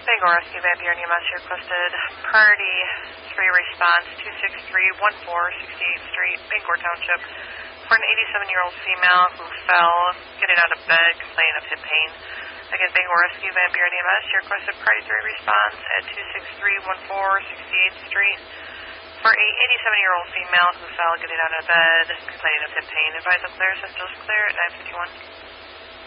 Bangor Rescue Van Buren EMS requested priority 3 response 26314 68th Street, Bangor Township, for an 87-year-old female who fell getting out of bed complaining of hip pain. Again, Bangor Rescue Van Buren EMS requested priority 3 response at 26314 68th Street for a 87-year-old female who fell getting out of bed complaining of hip pain. Advise all clear, Central's clear at 9:51.